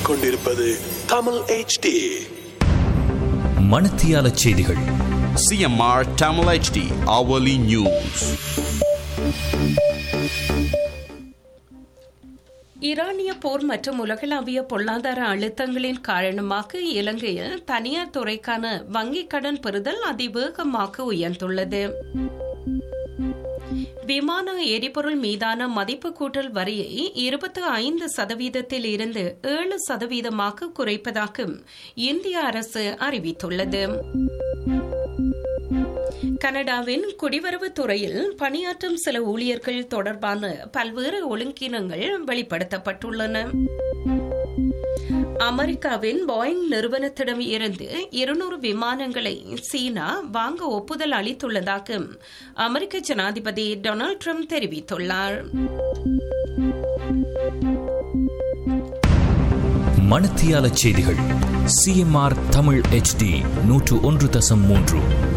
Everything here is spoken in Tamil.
கேட்டுக்கொண்டிருப்பது தமிழ் HD. மணத்தியால செய்திகள். CMR Tamil HD hourly news. ஈரானிய போர் மற்றும் உலகளாவிய பொருளாதார அழுத்தங்களின் காரணமாக இலங்கையில் தனியார் துறைக்கான வங்கிக் கடன் பெறுதல் அதிவேகமாக உயர்ந்துள்ளது. விமான எரிபொருள் மீதான மதிப்பு கூட்டல் வரியை 25% இருந்து 7% குறைப்பதாக இந்திய அரசு அறிவித்துள்ளது. கனடாவின் குடிவரவு துறையில் பணியாற்றும் சில ஊழியர்கள் தொடர்பான பல்வேறு ஒழுங்கீனங்கள் வெளிப்படுத்தப்பட்டுள்ளன. அமெரிக்காவின் பாயிங் நிறுவனத்திடம் இருந்து 200 விமானங்களை சீனா வாங்க ஒப்புதல் அளித்துள்ளதாக அமெரிக்க ஜனாதிபதி டொனால்ட் ட்ரம்ப் தெரிவித்துள்ளார். மணத்தியால செய்திகள். CMR Tamil HD 101.3.